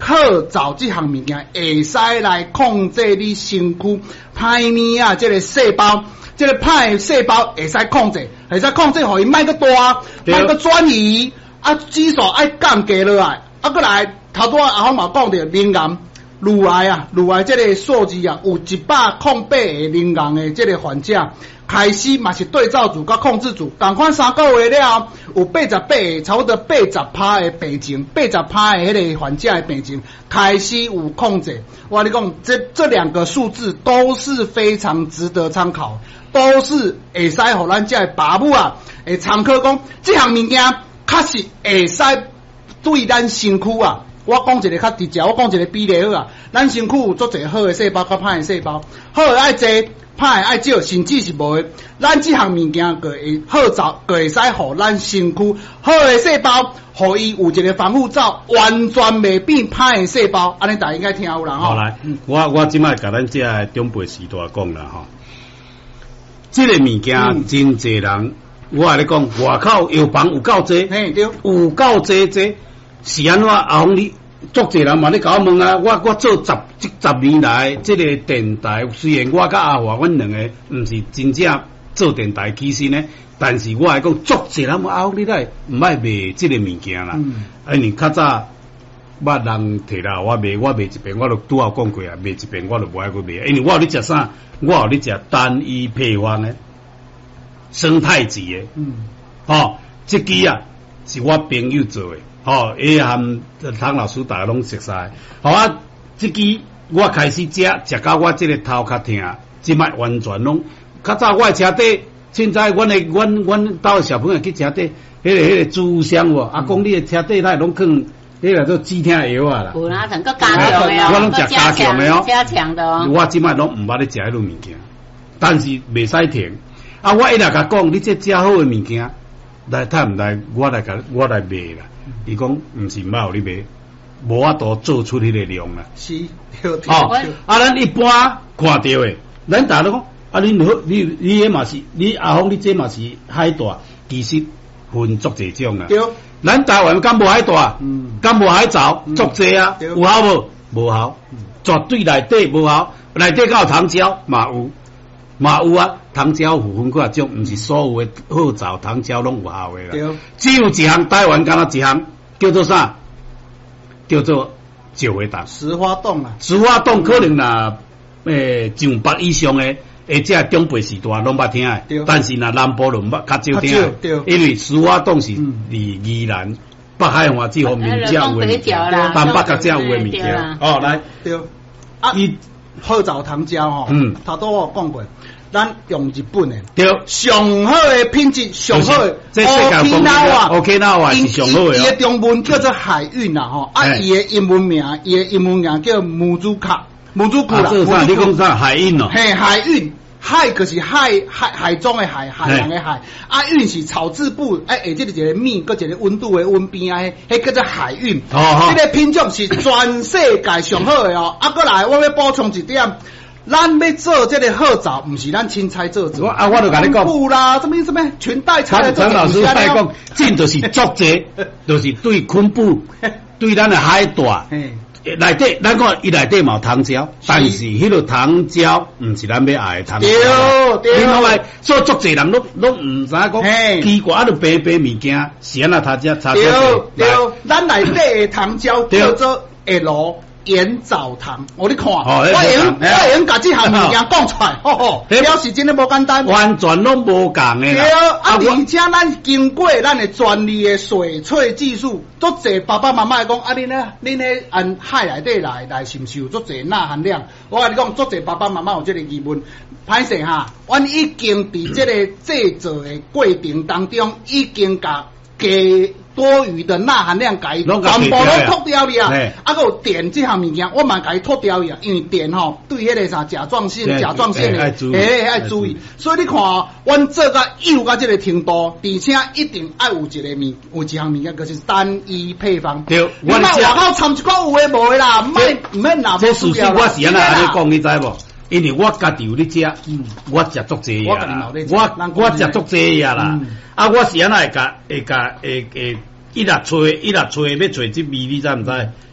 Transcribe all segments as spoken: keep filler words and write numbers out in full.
喝枣这项物件会使来控制你身躯歹物啊，这个细胞，这个歹细胞会使控制，会使控制，互伊卖个大，卖个转移，啊，指数爱降低落来，啊，过来头拄啊阿嘛讲着磷癌。乳癌啊，乳癌这个数字啊，有一百零八个磷癌的这个患者，开始嘛是对照组甲控制组，同款三个月了，有八十八个，差不多八十趴的病情，八十趴的迄个患者的病情开始有控制。我跟你讲，这这两个数字都是非常值得参考，都是会使互咱这爸母啊，会参考讲，这项物件确实会使对咱身躯啊。我讲一个较直接，我讲一个比例好啊。咱身躯有足侪好的细胞，甲歹的细胞，好的爱多，歹的爱少，甚至是无的。咱这项物件个会好造，个会使互咱身躯好的细胞，互伊有一个防护罩，完全袂变歹的细胞。安尼大家应该听有啦吼。 好来，嗯、我我即摆甲咱这长辈时代讲啦吼，这个物件、嗯、真侪人，我跟你讲，外口药房有够多， 嘿对， 有够多这。是安怎？后你足侪人嘛咧甲我问啊，我我做十即十年来，即、这个电台虽然我甲阿华阮两个毋是真正做电台起身呢，但是我来讲足侪人讲后你来毋爱卖即个物件啦。嗯，因为较早捌人摕啦，我卖我卖一遍，我就拄好讲过啊，卖一遍我就无爱去卖，因为我有咧食啥，我有咧食单一配方的生态级的。嗯，哦，即支啊是我朋友做的。哦，伊含汤老师大家拢熟悉。好啊，即支我开始食，食到我即个头壳疼，即摆完全拢。较早我车底，凊彩阮的阮阮兜的小朋友去车底，迄、那个迄、那个猪香无，阿公你的车底那拢放，迄个做止疼药啊啦。 有啦，整个加强的哦， 我拢食加强的哦， 加强的哦。 我即摆拢毋捌咧食迄种物件，但是袂使停。啊，我一来甲讲，你这食好的物件，来他毋来，我来甲我来卖啦。伊讲毋是毋捌互你卖，无法度做出迄个量啦。 是，对对。 哦，啊，咱一般看到诶，咱大家都讲，啊，你好，你你迄嘛是，你阿峰你这嘛是海大，其实分足侪种啊。 对。 咱台湾敢无海大？嗯。敢无海藻？足侪啊。有效无？无效。绝对内底无效，内底敢有糖胶嘛有，嘛有啊。糖胶有分几啊种，毋是所有诶好枣糖胶拢有效诶啦。只有一项台湾敢若一项叫做啥？叫做石花冻。 石花冻啊！ 石花冻可能若诶上百以上诶，诶，即个中北时代拢捌听诶，但是若南部就毋捌较少听，因为石花冻是离宜兰、北海岸这方面才有诶物件，南北较才有诶物件。哦，来， 对，啊，伊好枣糖胶吼，嗯，头拄我讲过。咱用日本诶， 对， 上好诶品质，上好诶。 这世界风啊 ，OK 那话是上好诶。 伊诶中文叫做海运啦，吼，啊，伊诶英文名，伊诶英文名叫母猪卡，母猪库啦。 这啥？你讲啥？海运哦。 嘿，海运，海就是海海海中诶海，海洋诶海。啊，运是草字部，哎，下即个一个米，搁一个温度诶温边啊，迄叫做海运。哦。这个品种是全世界上好诶哦。啊，过来，我要补充一点。咱要做这个好枣，毋是咱凊彩做做。 啊，我就甲你讲， 不啦，什么什么裙带菜来做。 陈老师来讲，真就是足济，就是对昆布，对咱的海带，内底咱讲伊内底嘛有糖胶，但是迄个糖胶毋是咱要爱的糖胶。 对对。 另外，所以足济人拢拢毋知讲奇怪，啊，就白白物件，是安那他只差对对，咱内底的糖胶叫做下罗。盐枣糖，我你看，哦、我会用我会用把这项物件讲出来，吼吼，表示真的无简单， 完全拢无共的啦。 对啊，而且咱经过咱的专利的水萃技术，足侪爸爸妈妈会讲，啊，恁咧，恁咧按海内底来来是毋是有足侪钠含量？我甲你讲，足侪爸爸妈妈有这个疑问，歹势哈，阮已经伫这个制作的过程当中，已经甲加。多余的钠含量改全部都脱掉了啊！啊，个碘这项物件，我嘛改脱掉了，因为碘吼对迄个啥甲状腺、甲状腺的诶爱注意。所以你看哦，阮做到幼到这个程度，而且一定爱有一个物，有一项物件就是单一配方。对，我外口掺一寡有诶无诶啦，唔免唔免拿不需要。 我是安那安尼讲，你知无？因为我家己有咧食，我食足济呀啦，我我食足济呀啦，啊，我是安那会甲会甲会会一粒吹一粒吹要吹即味，你知毋知？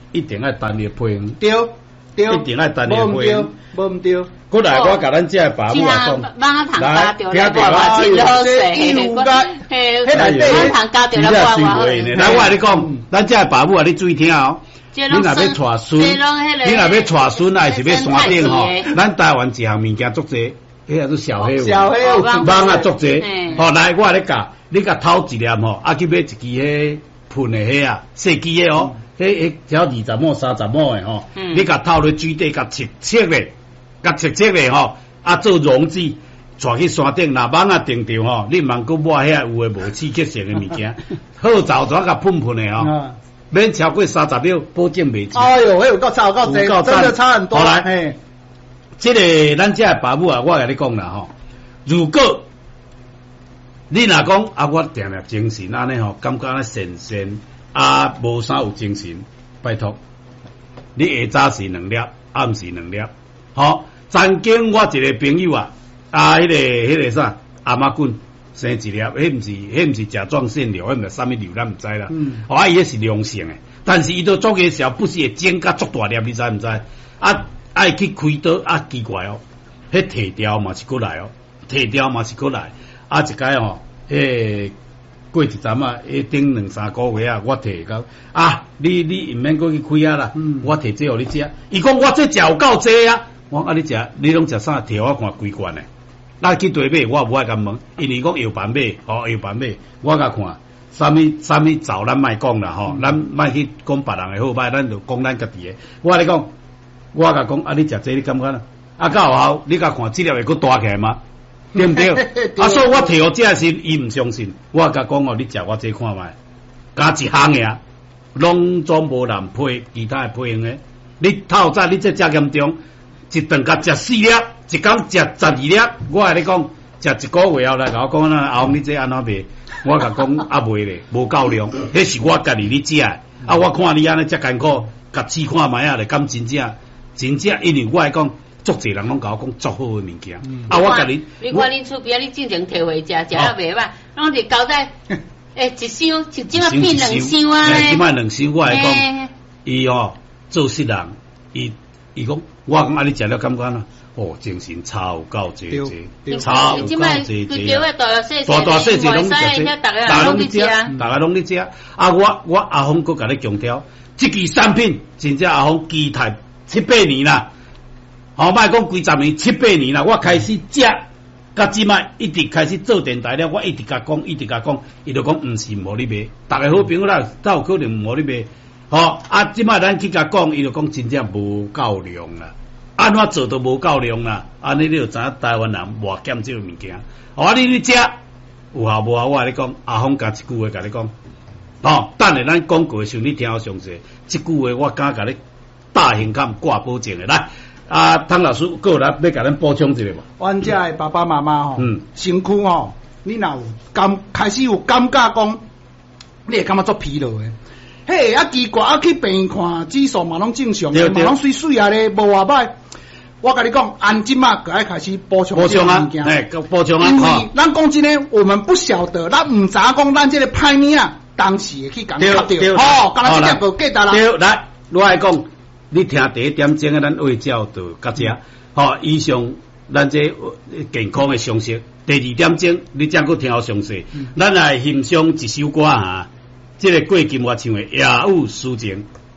一定要单日配方， 对对， 一定要单日配方， 无唔对。 过来，我甲咱遮爸母来讲， 马糖加掉来， 听哇，真好食， 嘿， 迄内底马糖加掉来，哇哇。 来，我跟你讲，咱遮爸母啊，你注意听哦。你若要带孙，你若要带孙啊，是要山顶吼。咱台湾一项物件足济，迄个做小黑小黑蚊啊足济。吼，来，我来教，你甲偷一粒吼，啊去买一支迄喷的迄啊，细支的哦，迄迄只要二十亩、三十亩的吼，你甲偷落水底，甲切切咧，甲切切咧吼，啊做溶剂，带去山顶，若网啊定着吼，你茫阁买遐有诶无刺激性的物件，好早早甲喷喷的吼。免超过三十秒，保证袂止。 哎呦，迄有够差，有够济，真的差很多。 好来，这个咱这爸母啊，我甲你讲啦吼，如果你若讲啊，我定定精神安尼吼，感觉安尼神神啊，无啥有精神，拜托，你下早是两粒，暗时两粒。吼，曾经我一个朋友啊，啊，迄、那个迄、那个啥阿妈棍。生一粒，迄毋是，迄毋是甲状腺瘤，迄毋是啥物瘤，咱毋知啦。嗯，哦，伊迄是良性诶，但是伊都做个时候不是会剪甲足大粒，你知毋知？啊，爱去开刀，啊奇怪哦，迄摕掉嘛是过来哦，摕掉嘛是过来，啊一摆哦，迄过一阵啊，迄顶两三个月啊，我摕到啊，你你毋免过去开啊啦，嗯、我摕这互你食。伊讲我这食有够济啊，我啊你食，你拢食啥？摕我看规罐诶。咱去对买，我无爱甲问，因为讲药板买，吼药板买，我甲看，啥物啥物走咱莫讲啦吼，咱莫去讲别人诶好歹，咱就讲咱家己诶。我甲你讲，我甲讲，啊你食这你感觉啦？啊到后后你甲看，质量会佫大起来吗？对毋对？啊所以我摕互这时，伊毋相信，我甲讲哦，你食我这看觅，加一项诶啊，拢总无人配其他诶配用诶。你透早你这遮严重，一顿甲食四粒。一工食十二粒，我甲你讲，食一个月后来甲我讲，那阿红你这安怎卖？我甲讲啊卖咧，无够量，迄是我家己你食诶。啊，我看你安尼遮艰苦，甲试看卖啊咧，敢真正真正，因为我来讲，足侪人拢甲我讲足好诶物件。嗯、啊，我甲你， 你看恁厝边你进前摕回食，食了袂歹，拢是交代诶一箱，就即摆变两箱啊。 即摆两箱，我来讲，伊哦做事人，伊伊讲，我讲啊，你食了感觉啦？哦，精神超够济济，超够济济，大大细细拢食济，大家拢伫食，大家拢伫食。啊，我我阿峰佫甲你强调，即支产品真正阿峰期待七八年啦，吼，莫讲几十年，七八年啦。我开始食，甲即摆一直开始做电台了，我一直甲讲，一直甲讲，伊就讲毋是无你卖，大家好朋友啦，才有可能无你卖。吼，啊，即摆咱去甲讲，伊就讲真正无够量啦。安怎做都无够量啦，安尼你就知影台湾人偌减这个物件。哦，你你食有效无效？我甲你讲，阿峰加一句话甲你讲，哦，等下咱广告的时候你听好详细。这句话我敢甲你大型感挂保证的。来，啊，汤老师，佫有来要甲咱补充一下无？ 阮遮的爸爸妈妈吼，嗯，身躯吼，你若有感开始有感觉讲，你会感觉足疲劳的。嘿，啊奇怪，啊去病院看指数嘛拢正常，嘛拢水水啊咧，无偌歹。我跟你讲，按今嘛该开始补充这个物件， 哎，补充啊！ 因为咱讲真诶，我们不晓得，咱毋知影讲咱这个歹物啊，当时会去甲你卡掉，哦，敢若这点无记得啦。 对，来，我来讲，你听第一点钟诶，咱卫教就到遮，吼，以上咱这健康诶常识。第二点钟，你再搁听好详细，咱来欣赏一首歌啊，这个过金我唱诶《夜雾抒情》。